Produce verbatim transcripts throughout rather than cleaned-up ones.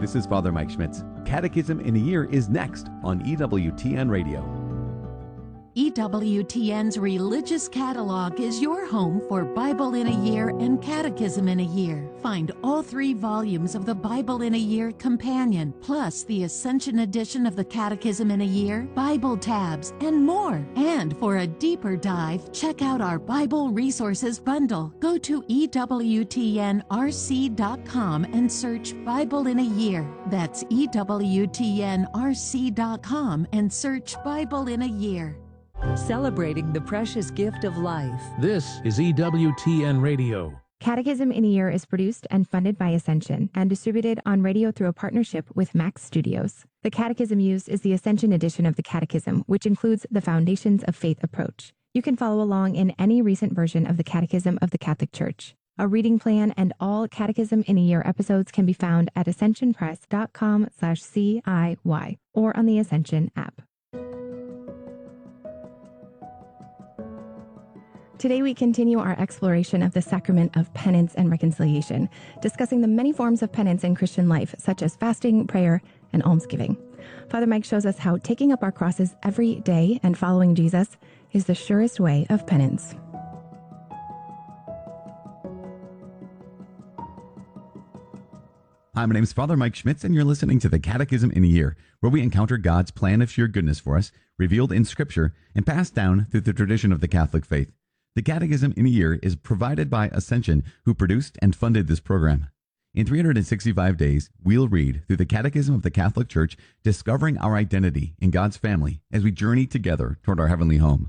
this is Father Mike Schmitz. Catechism in a Year is next on E W T N Radio. E W T N's Religious Catalog is your home for Bible in a Year and Catechism in a Year. Find all three volumes of the Bible in a Year Companion, plus the Ascension edition of the Catechism in a Year, Bible tabs, and more. And for a deeper dive, check out our Bible Resources Bundle. Go to E W T N R C dot com and search Bible in a Year. That's E W T N R C dot com and search Bible in a Year. Celebrating the precious gift of life. This is E W T N Radio. Catechism in a Year is produced and funded by Ascension and distributed on radio through a partnership with Max Studios. The catechism used is the Ascension edition of the Catechism, which includes the Foundations of Faith approach. You can follow along in any recent version of the Catechism of the Catholic Church. A reading plan and all Catechism in a Year episodes can be found at ascension press dot com slash C I Y or on the Ascension app. Today we continue our exploration of the sacrament of penance and reconciliation, discussing the many forms of penance in Christian life, such as fasting, prayer, and almsgiving. Father Mike shows us how taking up our crosses every day and following Jesus is the surest way of penance. Hi, my name is Father Mike Schmitz, and you're listening to the Catechism in a Year, where we encounter God's plan of sheer goodness for us, revealed in Scripture and passed down through the tradition of the Catholic faith. The Catechism in a Year is provided by Ascension, who produced and funded this program. In three hundred sixty-five days, we'll read through the Catechism of the Catholic Church, discovering our identity in God's family as we journey together toward our heavenly home.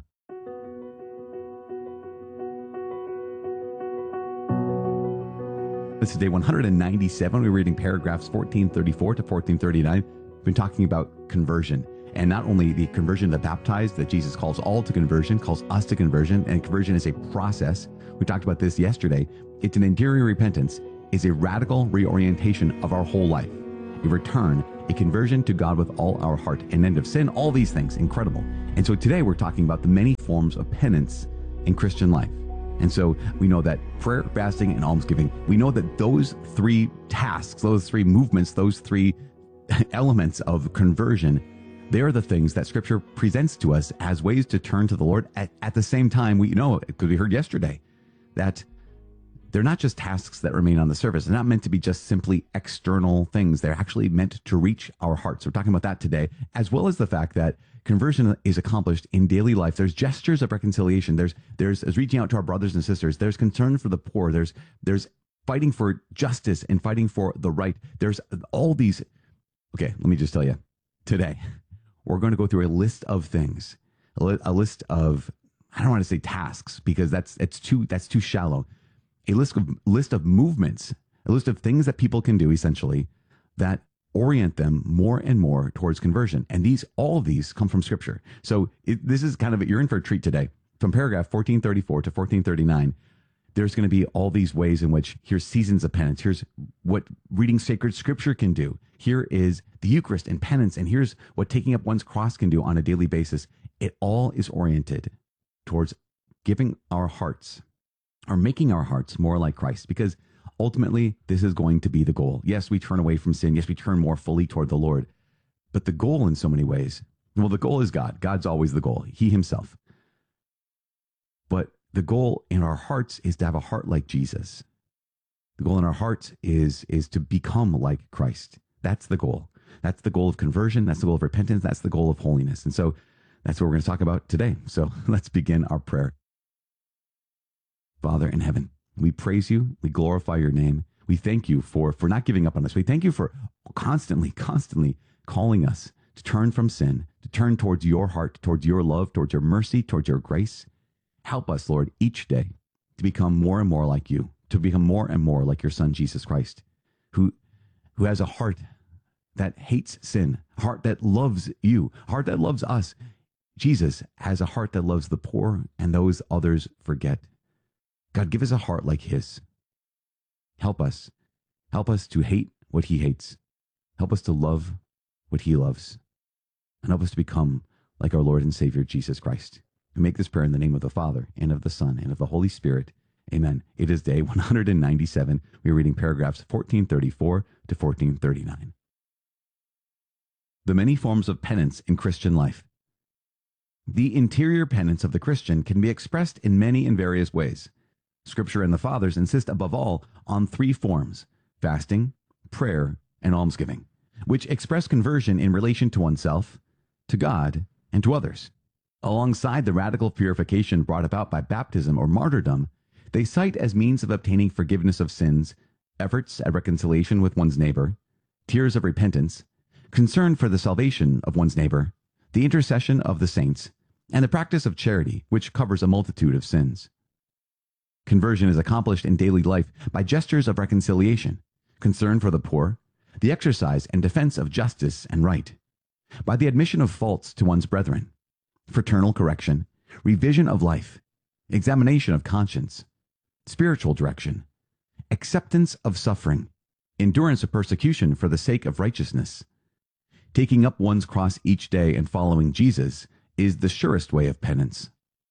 This is day one hundred ninety-seven. We're reading paragraphs fourteen thirty-four to fourteen thirty-nine. We've been talking about conversion. And not only the conversion of the baptized, that Jesus calls all to conversion, calls us to conversion, and conversion is a process. We talked about this yesterday. It's an interior repentance. It's a radical reorientation of our whole life. A return, a conversion to God with all our heart, an end of sin, all these things, incredible. And so today we're talking about the many forms of penance in Christian life. And so we know that prayer, fasting, and almsgiving, we know that those three tasks, those three movements, those three elements of conversion, they are the things that Scripture presents to us as ways to turn to the Lord. At, at the same time, we know, because we heard yesterday, that they're not just tasks that remain on the surface. They're not meant to be just simply external things. They're actually meant to reach our hearts. We're talking about that today, as well as the fact that conversion is accomplished in daily life. There's gestures of reconciliation. There's there's, there's reaching out to our brothers and sisters. There's concern for the poor. There's there's fighting for justice and fighting for the right. There's all these. Okay, let me just tell you, today we're going to go through a list of things, a, li- a list of, I don't want to say tasks because that's it's too that's too shallow. A list of list of movements, a list of things that people can do essentially that orient them more and more towards conversion. And these, all of these come from Scripture. So it, this is kind of, you're in for a treat today. From paragraph fourteen thirty-four to fourteen thirty-nine, there's going to be all these ways in which here's seasons of penance. Here's what reading sacred Scripture can do. Here is the Eucharist and penance. And here's what taking up one's cross can do on a daily basis. It all is oriented towards giving our hearts, or making our hearts more like Christ, because ultimately this is going to be the goal. Yes, we turn away from sin. Yes, we turn more fully toward the Lord. But the goal in so many ways, well, the goal is God. God's always the goal, He Himself. But the goal in our hearts is to have a heart like Jesus. The goal in our hearts is, is to become like Christ. That's the goal. That's the goal of conversion. That's the goal of repentance. That's the goal of holiness. And so that's what we're going to talk about today. So let's begin our prayer. Father in heaven, we praise you. We glorify your name. We thank you for, for not giving up on us. We thank you for constantly, constantly calling us to turn from sin, to turn towards your heart, towards your love, towards your mercy, towards your grace. Help us, Lord, each day to become more and more like you, to become more and more like your Son, Jesus Christ, who, who has a heart that hates sin, a heart that loves you, a heart that loves us. Jesus has a heart that loves the poor and those others forget. God, give us a heart like His. Help us. Help us to hate what He hates. Help us to love what He loves. And help us to become like our Lord and Savior, Jesus Christ. We make this prayer in the name of the Father, and of the Son, and of the Holy Spirit. Amen. It is day one hundred ninety-seven. We are reading paragraphs fourteen thirty-four to fourteen thirty-nine. The many forms of penance in Christian life. The interior penance of the Christian can be expressed in many and various ways. Scripture and the Fathers insist above all on three forms: fasting, prayer, and almsgiving, which express conversion in relation to oneself, to God, and to others. Alongside the radical purification brought about by baptism or martyrdom, they cite as means of obtaining forgiveness of sins, efforts at reconciliation with one's neighbor, tears of repentance, concern for the salvation of one's neighbor, the intercession of the saints, and the practice of charity, which covers a multitude of sins. Conversion is accomplished in daily life by gestures of reconciliation, concern for the poor, the exercise and defense of justice and right, by the admission of faults to one's brethren, fraternal correction, revision of life, examination of conscience, spiritual direction, acceptance of suffering, endurance of persecution for the sake of righteousness. Taking up one's cross each day and following Jesus is the surest way of penance.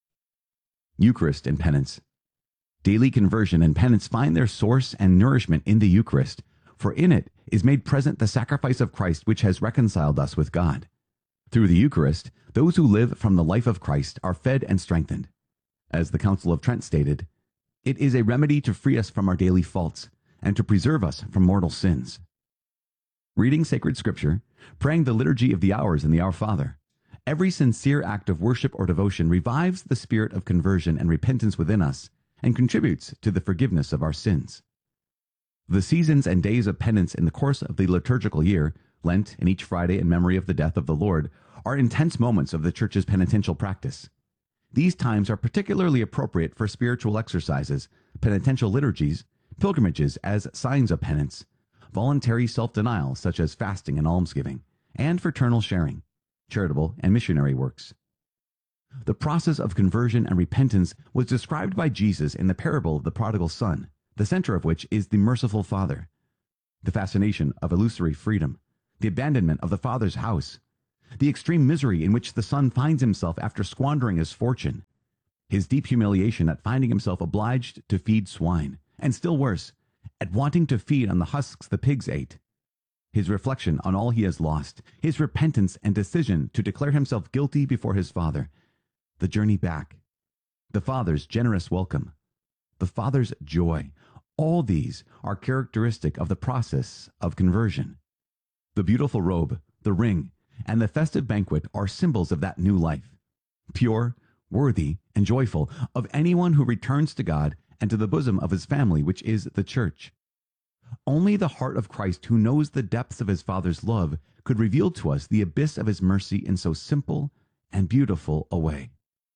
Eucharist and penance. Daily conversion and penance find their source and nourishment in the Eucharist, for in it is made present the sacrifice of Christ which has reconciled us with God. Through the Eucharist, those who live from the life of Christ are fed and strengthened. As the Council of Trent stated, it is a remedy to free us from our daily faults and to preserve us from mortal sins. Reading sacred scripture, praying the liturgy of the hours and the Our Father, every sincere act of worship or devotion revives the spirit of conversion and repentance within us and contributes to the forgiveness of our sins. The seasons and days of penance in the course of the liturgical year, Lent and each Friday in memory of the death of the Lord, are intense moments of the Church's penitential practice. These times are particularly appropriate for spiritual exercises, penitential liturgies, pilgrimages as signs of penance, voluntary self-denial such as fasting and almsgiving, and fraternal sharing, charitable and missionary works. The process of conversion and repentance was described by Jesus in the parable of the prodigal son, the center of which is the merciful Father, the fascination of illusory freedom, the abandonment of the Father's house, the extreme misery in which the son finds himself after squandering his fortune, his deep humiliation at finding himself obliged to feed swine, and still worse, at wanting to feed on the husks the pigs ate, his reflection on all he has lost, his repentance and decision to declare himself guilty before his Father, the journey back, the Father's generous welcome, the Father's joy. All these are characteristic of the process of conversion. The beautiful robe, the ring, and the festive banquet are symbols of that new life, pure, worthy, and joyful, of anyone who returns to God and to the bosom of his family, which is the Church. Only the heart of Christ, who knows the depths of his Father's love, could reveal to us the abyss of his mercy in so simple and beautiful a way.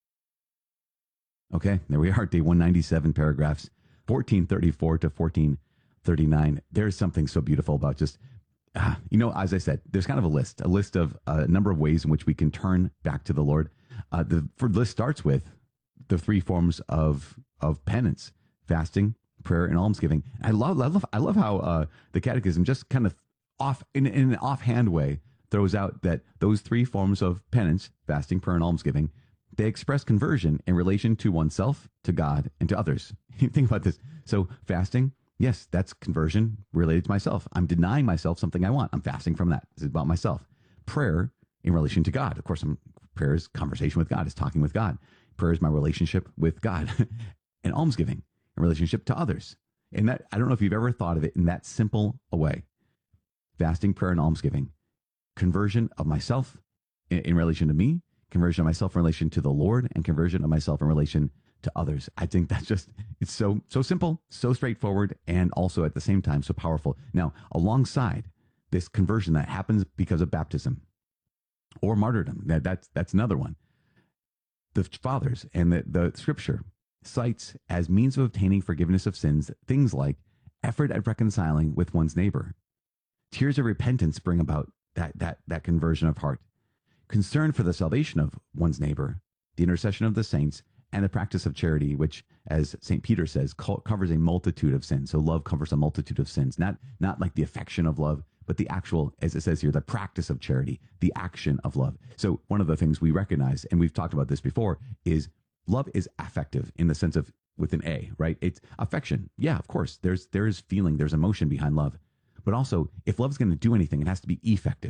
Okay, there we are, day one ninety-seven, paragraphs fourteen thirty-four to fourteen thirty-nine. There's something so beautiful about just, uh, you know, as I said, there's kind of a list, a list of uh, a number of ways in which we can turn back to the Lord. Uh, the for list starts with the three forms of of penance: fasting, prayer, and almsgiving. I love, I love, I love how uh, the Catechism just kind of off in, in an offhand way throws out that those three forms of penance, fasting, prayer, and almsgiving, they express conversion in relation to oneself, to God, and to others. Think about this. So fasting, yes, that's conversion related to myself. I'm denying myself something I want. I'm fasting from that. It's about myself. Prayer in relation to God. Of course, I'm, prayer is conversation with God, is talking with God. Prayer is my relationship with God. And almsgiving in relationship to others. And that, I don't know if you've ever thought of it in that simple a way. Fasting, prayer, and almsgiving. Conversion of myself in, in relation to me, conversion of myself in relation to the Lord, and conversion of myself in relation to others. I think that's just, it's so, so simple, so straightforward, and also at the same time, so powerful. Now, alongside this conversion that happens because of baptism or martyrdom, that, that's, that's another one. The fathers and the, the scripture cites as means of obtaining forgiveness of sins things like effort at reconciling with one's neighbor. Tears of repentance bring about that, that, that conversion of heart. Concern for the salvation of one's neighbor, the intercession of the saints, and the practice of charity, which, as Saint Peter says, co- covers a multitude of sins. So love covers a multitude of sins, not, not like the affection of love, but the actual, as it says here, the practice of charity, the action of love. So one of the things we recognize, and we've talked about this before, is love is affective in the sense of with an A, right? It's affection. Yeah, of course. There's, there is feeling, there's emotion behind love. But also, if love's going to do anything, it has to be effective.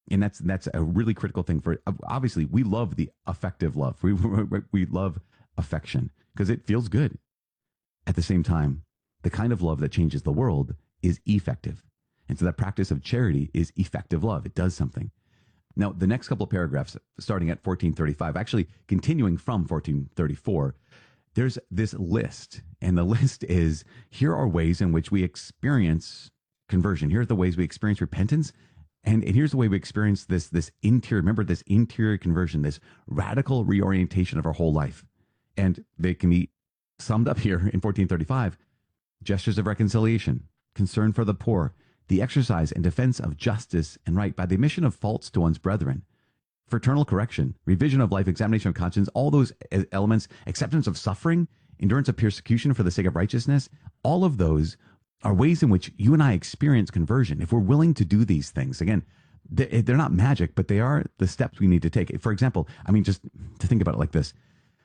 And that's that's a really critical thing for, obviously, we love the affective love. We, we love affection because it feels good. At the same time, the kind of love that changes the world is effective. And so that practice of charity is effective love. It does something. Now, the next couple of paragraphs, starting at fourteen thirty-five, actually continuing from fourteen thirty-four, there's this list. And the list is, here are ways in which we experience conversion. Here are the ways we experience repentance. And, and here's the way we experience this, this interior, remember this interior conversion, this radical reorientation of our whole life. And they can be summed up here in fourteen thirty-five, gestures of reconciliation, concern for the poor, the exercise and defense of justice and right by the omission of faults to one's brethren, fraternal correction, revision of life, examination of conscience, all those elements, acceptance of suffering, endurance of persecution for the sake of righteousness, all of those are ways in which you and I experience conversion. If we're willing to do these things, again, they're not magic, but they are the steps we need to take. For example, I mean, just to think about it like this,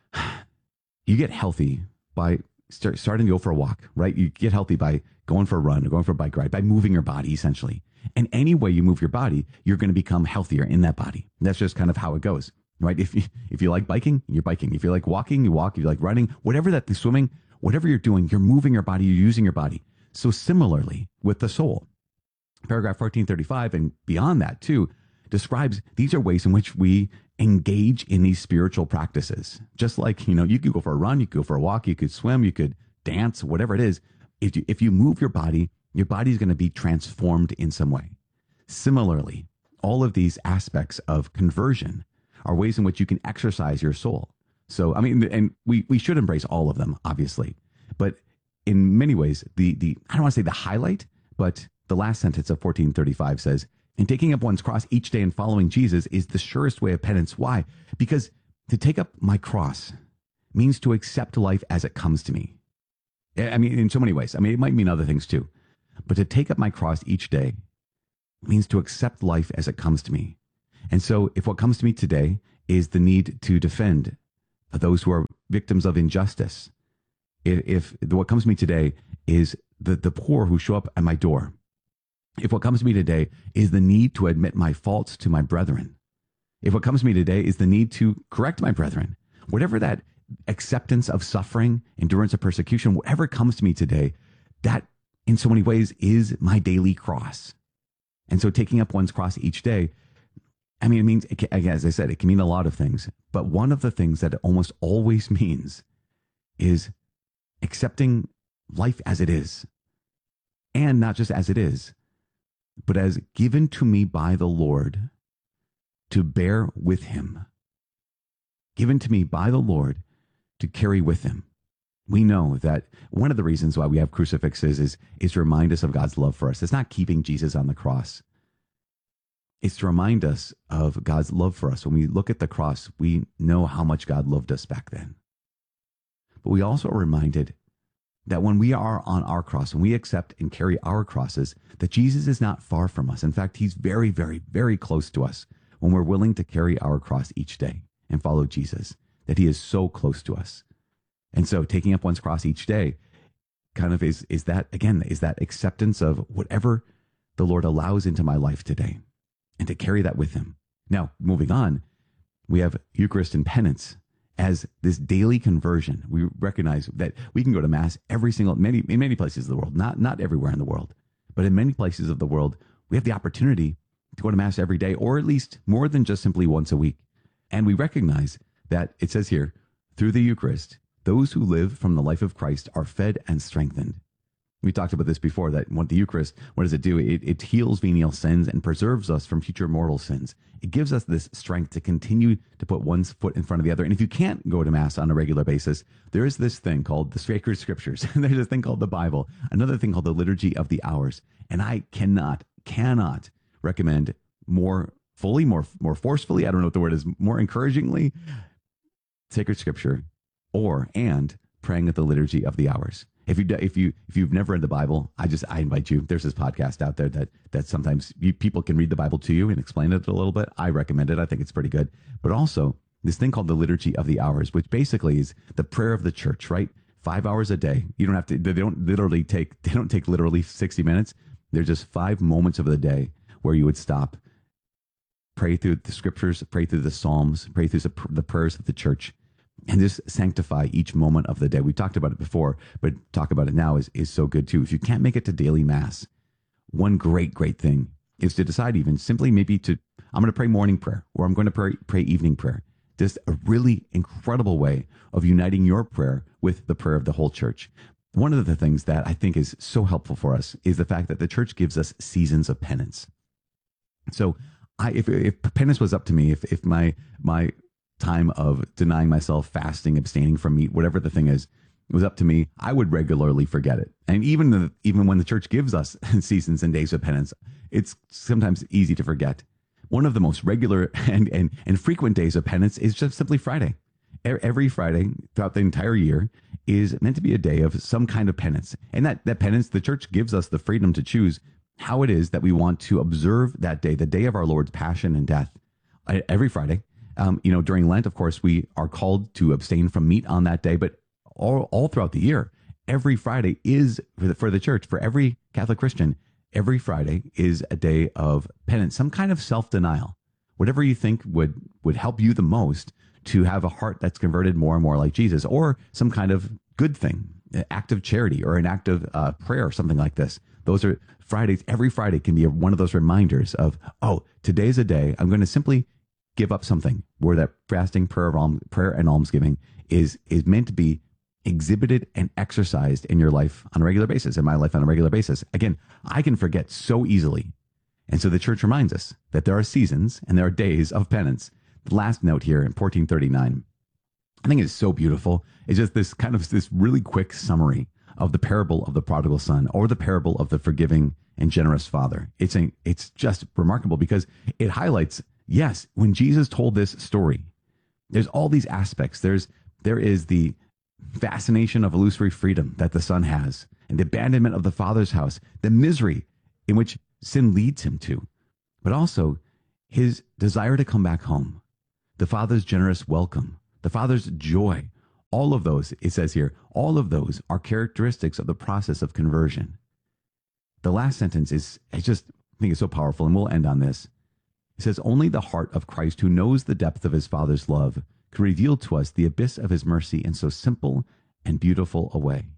you get healthy by start, starting to go for a walk, right? You get healthy by going for a run or going for a bike ride, by moving your body, essentially. And any way you move your body, you're going to become healthier in that body. That's just kind of how it goes, right? If you, if you like biking, you're biking. If you like walking, you walk. If you like running, whatever that, the swimming, whatever you're doing, you're moving your body, you're using your body. So similarly with the soul, paragraph fourteen thirty-five and beyond that too, describes these are ways in which we engage in these spiritual practices. Just like, you know, you could go for a run, you could go for a walk, you could swim, you could dance, whatever it is. If you, if you move your body, your body is going to be transformed in some way. Similarly, all of these aspects of conversion are ways in which you can exercise your soul. So, I mean, and we, we should embrace all of them, obviously, but in many ways, the, the, I don't want to say the highlight, but the last sentence of fourteen thirty-five says, and taking up one's cross each day and following Jesus is the surest way of penance. Why? Because to take up my cross means to accept life as it comes to me. I mean, in so many ways. I mean, it might mean other things too. But to take up my cross each day means to accept life as it comes to me. And so if what comes to me today is the need to defend those who are victims of injustice, if, if what comes to me today is the, the poor who show up at my door, if what comes to me today is the need to admit my faults to my brethren, if what comes to me today is the need to correct my brethren, whatever that acceptance of suffering, endurance of persecution, whatever comes to me today, that in so many ways is my daily cross. And so taking up one's cross each day, I mean, it means, it can, as I said, it can mean a lot of things, but one of the things that it almost always means is accepting life as it is, and not just as it is, but as given to me by the Lord to bear with him, given to me by the Lord to carry with him. We know that one of the reasons why we have crucifixes is, is to remind us of God's love for us. It's not keeping Jesus on the cross. It's to remind us of God's love for us. When we look at the cross, we know how much God loved us back then. But we also are reminded that when we are on our cross, when we accept and carry our crosses, that Jesus is not far from us. In fact, he's very, very, very close to us when we're willing to carry our cross each day and follow Jesus, that he is so close to us. And so taking up one's cross each day kind of is, is that, again, is that acceptance of whatever the Lord allows into my life today and to carry that with him. Now, moving on, we have Eucharist and penance as this daily conversion. We recognize that we can go to Mass every single, many, in many places of the world, not, not everywhere in the world, but in many places of the world, we have the opportunity to go to Mass every day, or at least more than just simply once a week. And we recognize that it says here, through the Eucharist, those who live from the life of Christ are fed and strengthened. We talked about this before, that what the Eucharist, what does it do? It, it heals venial sins and preserves us from future mortal sins. It gives us this strength to continue to put one's foot in front of the other. And if you can't go to Mass on a regular basis, there is this thing called the Sacred Scriptures. There's this thing called the Bible, another thing called the Liturgy of the Hours. And I cannot, cannot recommend more fully, more, more forcefully, I don't know what the word is, more encouragingly, Sacred Scripture, or, and praying at the Liturgy of the Hours. If you if you if you've never read the Bible, I just I invite you. There's this podcast out there that that sometimes you, people can read the Bible to you and explain it a little bit. I recommend it. I think it's pretty good. But also this thing called the Liturgy of the Hours, which basically is the prayer of the church. Right, five hours a day. You don't have to. They don't literally take. They don't take literally sixty minutes. They're just five moments of the day where you would stop pray through the scriptures, pray through the Psalms, pray through the, the prayers of the church, and just sanctify each moment of the day. We talked about it before, but talk about it now is, is so good too. If you can't make it to daily mass, one great, great thing is to decide even simply maybe to, I'm going to pray morning prayer or I'm going to pray, pray evening prayer. Just a really incredible way of uniting your prayer with the prayer of the whole church. One of the things that I think is so helpful for us is the fact that the church gives us seasons of penance. So I, if, if penance was up to me, if, if my, my time of denying myself, fasting, abstaining from meat, whatever the thing is, it was up to me, I would regularly forget it. And even the, even when the church gives us seasons and days of penance, it's sometimes easy to forget. One of the most regular and, and, and frequent days of penance is just simply Friday. Every Friday throughout the entire year is meant to be a day of some kind of penance. And that, that penance, the church gives us the freedom to choose how it is that we want to observe that day, the day of our Lord's passion and death. Every Friday, um, you know, during Lent, of course, we are called to abstain from meat on that day, but all, all throughout the year, every Friday is for the, for the church, for every Catholic Christian, every Friday is a day of penance, some kind of self-denial, whatever you think would, would help you the most to have a heart that's converted more and more like Jesus, or some kind of good thing, an act of charity or an act of uh, prayer or something like this. Those are Fridays. Every Friday can be a, one of those reminders of, oh, today's a day I'm going to simply give up something, where that fasting, prayer, alms, prayer and almsgiving is, is meant to be exhibited and exercised in your life on a regular basis, in my life on a regular basis. Again, I can forget so easily. And so the church reminds us that there are seasons and there are days of penance. The last note here in fourteen thirty-nine, I think it's so beautiful. It's just this kind of this really quick summary of the parable of the prodigal son, or the parable of the forgiving and generous father. It's a, it's just remarkable because it highlights, yes, when Jesus told this story, there's all these aspects. There's, there is the fascination of illusory freedom that the son has, and the abandonment of the father's house, the misery in which sin leads him to, but also his desire to come back home, the father's generous welcome, the father's joy. All of those, it says here, all of those are characteristics of the process of conversion. The last sentence is, I just think it's so powerful, and we'll end on this. It says, only the heart of Christ, who knows the depth of his Father's love, can reveal to us the abyss of his mercy in so simple and beautiful a way.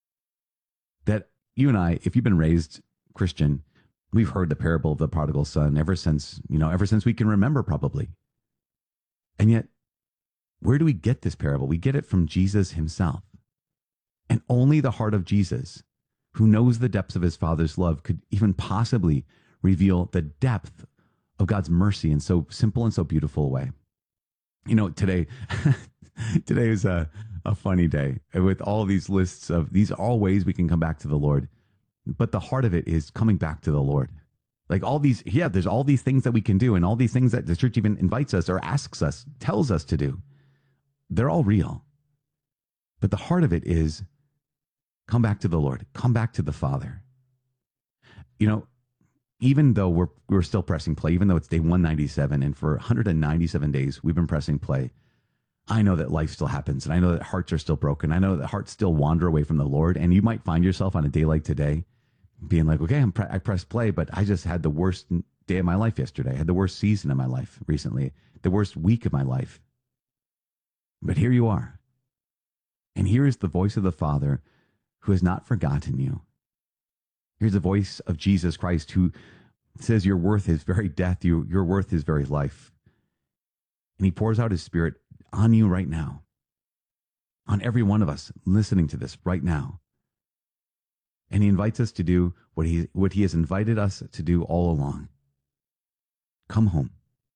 That you and I, if you've been raised Christian, we've heard the parable of the prodigal son ever since, you know, ever since we can remember, probably. And yet, where do we get this parable? We get it from Jesus himself. And only the heart of Jesus, who knows the depths of his Father's love, could even possibly reveal the depth of God's mercy in so simple and so beautiful a way. You know, today, today is a, a funny day with all these lists of, these are all ways we can come back to the Lord. But the heart of it is coming back to the Lord. Like all these, yeah, there's all these things that we can do, and all these things that the church even invites us or asks us, tells us to do. They're all real. But the heart of it is come back to the Lord, come back to the Father. You know, even though we're we're still pressing play, even though it's day one ninety-seven, and for one hundred ninety-seven days we've been pressing play, I know that life still happens, and I know that hearts are still broken. I know that hearts still wander away from the Lord, and you might find yourself on a day like today being like, okay, I'm pre- I pressed play, but I just had the worst day of my life yesterday. I had the worst season of my life recently, the worst week of my life. But here you are. And here is the voice of the Father who has not forgotten you. Here's the voice of Jesus Christ who says your worth is very death, you, your worth is very life. And he pours out his Spirit on you right now, on every one of us listening to this right now. And he invites us to do what he, what he has invited us to do all along. Come home.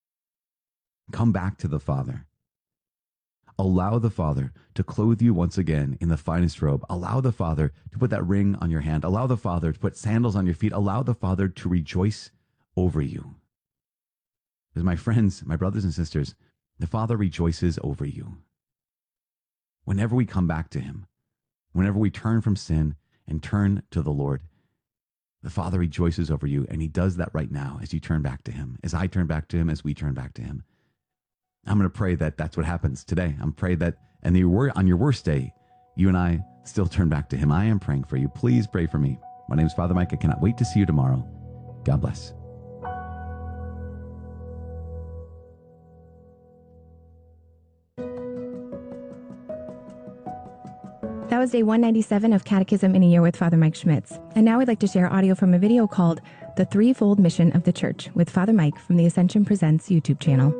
Come back to the Father. Allow the Father to clothe you once again in the finest robe. Allow the Father to put that ring on your hand. Allow the Father to put sandals on your feet. Allow the Father to rejoice over you. Because my friends, my brothers and sisters, the Father rejoices over you. Whenever we come back to him, whenever we turn from sin and turn to the Lord, the Father rejoices over you, and he does that right now as you turn back to him, as I turn back to him, as we turn back to him. I'm going to pray that that's what happens today. I'm praying that and the, on your worst day, you and I still turn back to him. I am praying for you. Please pray for me. My name is Father Mike. I cannot wait to see you tomorrow. God bless. That was day one ninety-seven of Catechism in a Year with Father Mike Schmitz. And now I'd like to share audio from a video called The Threefold Mission of the Church with Father Mike from the Ascension Presents YouTube channel.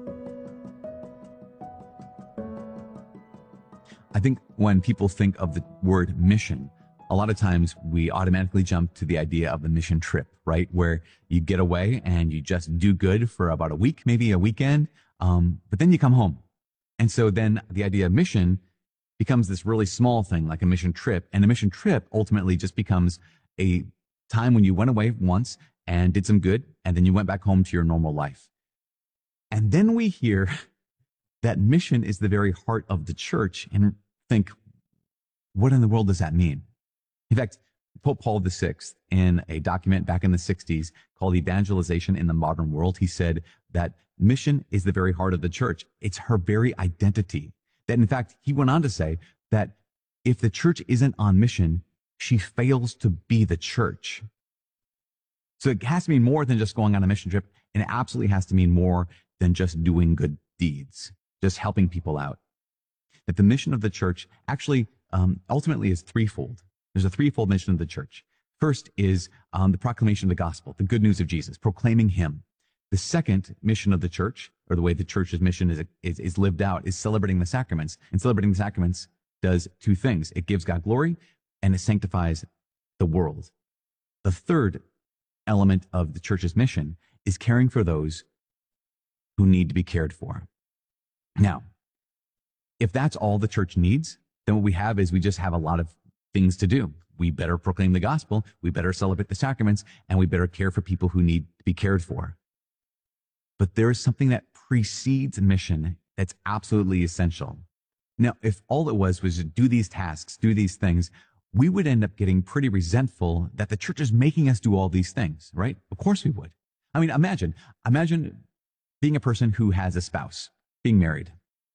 I think when people think of the word mission, a lot of times we automatically jump to the idea of the mission trip, right? Where you get away and you just do good for about a week, maybe a weekend, um, but then you come home. And so then the idea of mission becomes this really small thing, like a mission trip. And a mission trip ultimately just becomes a time when you went away once and did some good, and then you went back home to your normal life. And then we hear that mission is the very heart of the church and think, what in the world does that mean? In fact, Pope Paul the Sixth, in a document back in the sixties called Evangelization in the Modern World, he said that mission is the very heart of the church. It's her very identity. That in fact, he went on to say that if the church isn't on mission, she fails to be the church. So it has to mean more than just going on a mission trip, and it absolutely has to mean more than just doing good deeds, just helping people out. That the mission of the church actually um, ultimately is threefold. There's a threefold mission of the church. First is um, the proclamation of the gospel, the good news of Jesus, proclaiming him. The second mission of the church, or the way the church's mission is, is, is lived out, is celebrating the sacraments. And celebrating the sacraments does two things. It gives God glory and it sanctifies the world. The third element of the church's mission is caring for those who need to be cared for. Now, if that's all the church needs, then what we have is we just have a lot of things to do. We better proclaim the gospel, we better celebrate the sacraments, and we better care for people who need to be cared for. But there is something that precedes mission that's absolutely essential. Now, if all it was was to do these tasks, do these things, we would end up getting pretty resentful that the church is making us do all these things, right? Of course we would. I mean, imagine, imagine being a person who has a spouse, being married,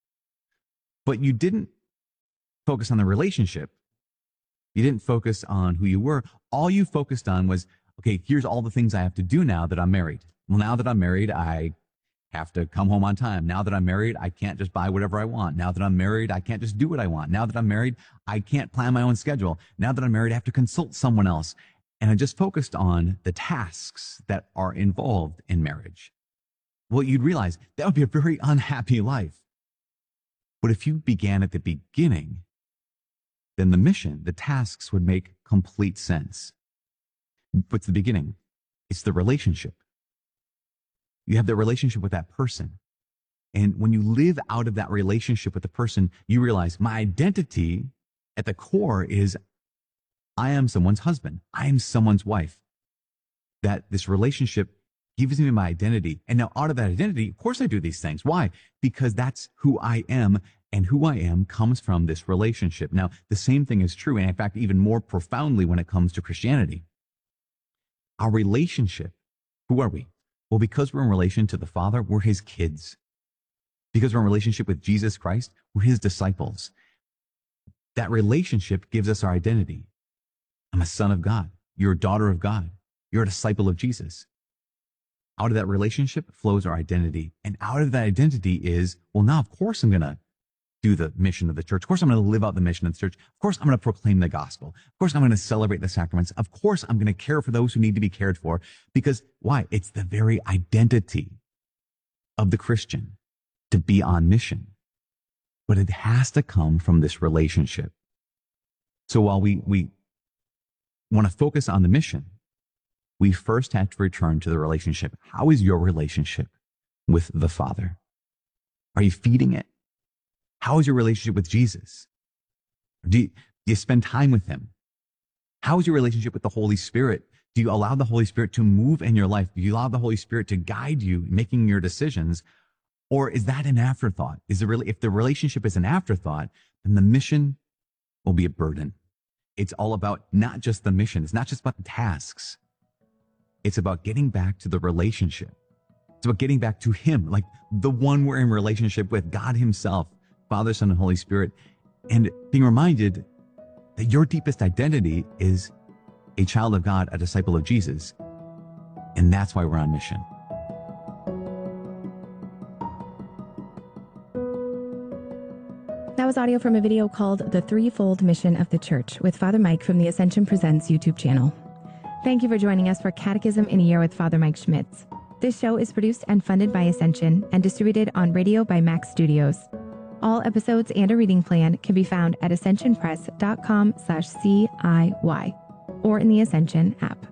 but you didn't focus on the relationship. You didn't focus on who you were. All you focused on was, okay, here's all the things I have to do now that I'm married. Well, now that I'm married, I have to come home on time. Now that I'm married, I can't just buy whatever I want. Now that I'm married, I can't just do what I want. Now that I'm married, I can't plan my own schedule. Now that I'm married, I have to consult someone else. And I just focused on the tasks that are involved in marriage. Well, you'd realize that would be a very unhappy life. But if you began at the beginning, then the mission, the tasks would make complete sense. What's the beginning? It's the relationship. You have the relationship with that person. And when you live out of that relationship with the person, you realize my identity at the core is I am someone's husband. I am someone's wife. That this relationship gives me my identity. And now out of that identity, of course I do these things. Why? Because that's who I am. And who I am comes from this relationship. Now, the same thing is true, and in fact, even more profoundly when it comes to Christianity. Our relationship, who are we? Well, because we're in relation to the Father, we're his kids. Because we're in relationship with Jesus Christ, we're his disciples. That relationship gives us our identity. I'm a son of God. You're a daughter of God. You're a disciple of Jesus. Out of that relationship flows our identity. And out of that identity is, well, now, of course, I'm going to do the mission of the church. Of course, I'm going to live out the mission of the church. Of course, I'm going to proclaim the gospel. Of course, I'm going to celebrate the sacraments. Of course, I'm going to care for those who need to be cared for. Because why? It's the very identity of the Christian to be on mission. But it has to come from this relationship. So while we, we want to focus on the mission, we first have to return to the relationship. How is your relationship with the Father? Are you feeding it? How is your relationship with Jesus? Do you, do you spend time with him? How is your relationship with the Holy Spirit? Do you allow the Holy Spirit to move in your life? Do you allow the Holy Spirit to guide you in making your decisions? Or is that an afterthought? Is it really, if the relationship is an afterthought, then the mission will be a burden. It's all about not just the mission. It's not just about the tasks. It's about getting back to the relationship. It's about getting back to him, like the one we're in relationship with, God himself, Father, Son, and Holy Spirit, and being reminded that your deepest identity is a child of God, a disciple of Jesus. And that's why we're on mission. That was audio from a video called The Threefold Mission of the Church with Father Mike from the Ascension Presents YouTube channel. Thank you for joining us for Catechism in a Year with Father Mike Schmitz. This show is produced and funded by Ascension and distributed on radio by Max Studios. All episodes and a reading plan can be found at ascensionpress.com slash CIY or in the Ascension app.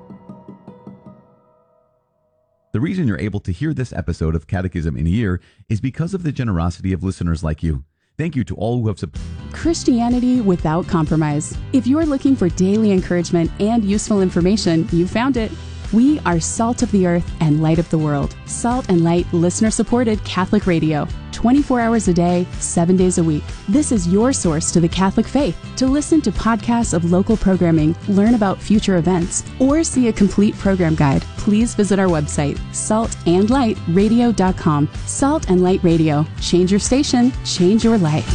The reason you're able to hear this episode of Catechism in a Year is because of the generosity of listeners like you. Thank you to all who have supported Christianity without compromise. If you're looking for daily encouragement and useful information, you found it. We are Salt of the Earth and Light of the World. Salt and Light listener-supported Catholic radio. twenty-four hours a day, seven days a week. This is your source to the Catholic faith. To listen to podcasts of local programming, learn about future events, or see a complete program guide, please visit our website, salt and light radio dot com. Salt and Light Radio. Change your station, change your life.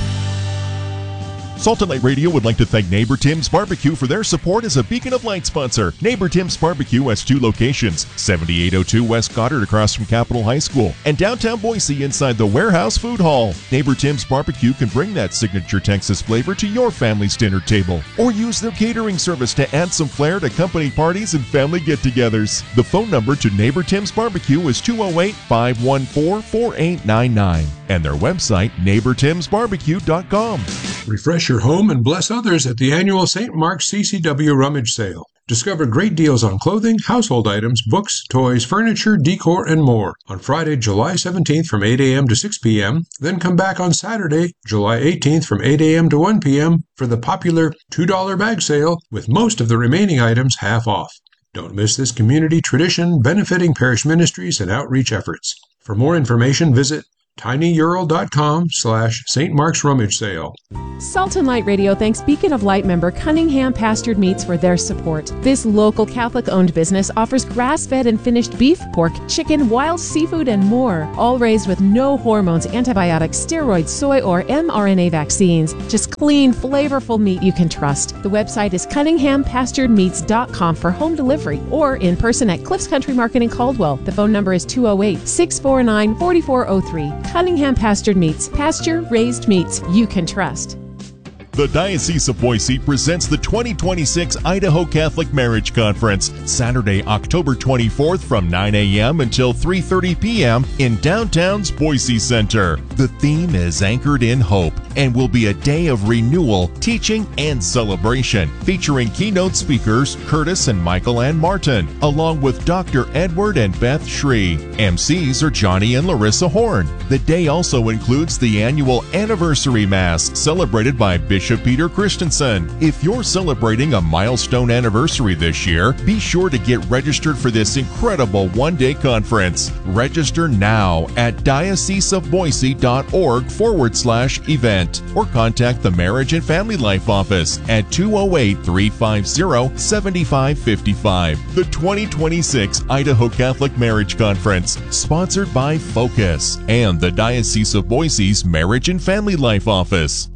Salt and Light Radio would like to thank Neighbor Tim's Barbecue for their support as a Beacon of Light sponsor. Neighbor Tim's Barbecue has two locations, seventy-eight oh two West Goddard across from Capitol High School, and downtown Boise inside the Warehouse Food Hall. Neighbor Tim's Barbecue can bring that signature Texas flavor to your family's dinner table, or use their catering service to add some flair to company parties and family get-togethers. The phone number to Neighbor Tim's Barbecue is two oh eight, five one four, four eight nine nine, and their website, neighbor tims barbecue dot com. Refresh your home and bless others at the annual Saint Mark's C C W Rummage Sale. Discover great deals on clothing, household items, books, toys, furniture, decor, and more on Friday, July seventeenth from eight a.m. to six p.m. Then come back on Saturday, July eighteenth from eight a.m. to one p.m. for the popular two dollar bag sale, with most of the remaining items half off. Don't miss this community tradition benefiting parish ministries and outreach efforts. For more information, visit tinyurl.com slash Saint Mark's Rummage Sale. Salt and Light Radio thanks Beacon of Light member Cunningham Pastured Meats for their support. This local Catholic-owned business offers grass-fed and finished beef, pork, chicken, wild seafood, and more, all raised with no hormones, antibiotics, steroids, soy, or mRNA vaccines. Just clean, flavorful meat you can trust. The website is cunningham pastured meats dot com for home delivery or in person at Cliffs Country Market in Caldwell. The phone number is two oh eight, six four nine, four four oh three. Cunningham Pastured Meats, pasture-raised meats you can trust. The Diocese of Boise presents the twenty twenty-six Idaho Catholic Marriage Conference, Saturday, October twenty-fourth from nine a.m. until three thirty p.m. in downtown's Boise Center. The theme is Anchored in Hope and will be a day of renewal, teaching, and celebration, featuring keynote speakers Curtis and Michael Ann Martin, along with Doctor Edward and Beth Shree. M Cs are Johnny and Larissa Horn. The day also includes the annual Anniversary Mass, celebrated by Bishop Peter Christensen. If you're celebrating a milestone anniversary this year, be sure to get registered for this incredible one-day conference. Register now at dioceseofboise.org forward slash event or contact the Marriage and Family Life Office at two oh eight, three five oh, seven five five five. The twenty twenty-six Idaho Catholic Marriage Conference, sponsored by Focus and the Diocese of Boise's Marriage and Family Life Office.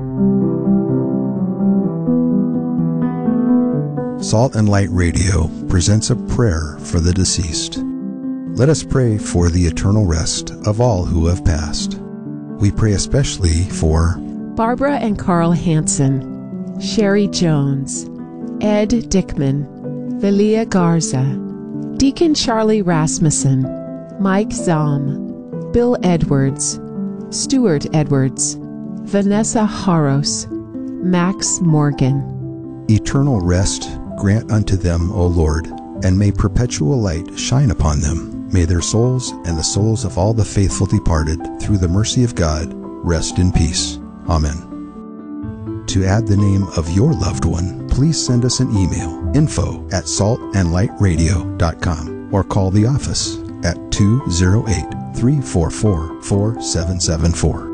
Salt and Light Radio presents a prayer for the deceased. Let us pray for the eternal rest of all who have passed. We pray especially for Barbara and Carl Hansen, Sherry Jones, Ed Dickman, Velia Garza, Deacon Charlie Rasmussen, Mike Zahm, Bill Edwards, Stuart Edwards, Vanessa Haros, Max Morgan. Eternal rest grant unto them, O Lord, and may perpetual light shine upon them. May their souls and the souls of all the faithful departed, through the mercy of God, rest in peace. Amen. To add the name of your loved one, please send us an email, info at salt and light radio dot com, or call the office at two oh eight, three four four, four seven seven four.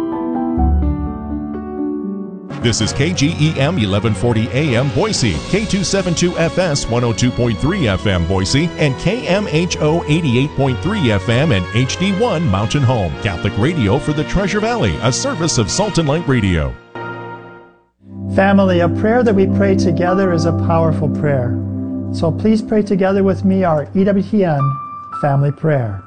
This is K G E M eleven forty A M Boise, K two seventy-two F S one oh two point three F M Boise, and K M H O eighty-eight point three F M and H D one Mountain Home. Catholic radio for the Treasure Valley, a service of Salt and Light Radio. Family, a prayer that we pray together is a powerful prayer. So please pray together with me our E W T N family prayer.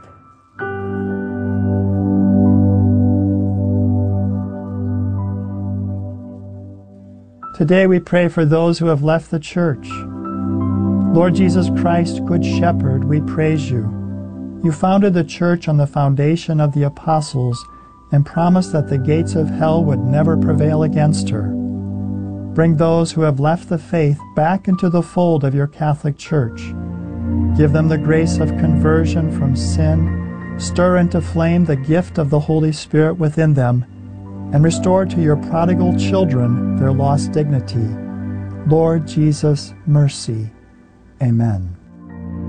Today we pray for those who have left the church. Lord Jesus Christ, Good Shepherd, we praise you. You founded the church on the foundation of the apostles and promised that the gates of hell would never prevail against her. Bring those who have left the faith back into the fold of your Catholic Church. Give them the grace of conversion from sin, stir into flame the gift of the Holy Spirit within them, and restore to your prodigal children their lost dignity. Lord Jesus, mercy. Amen.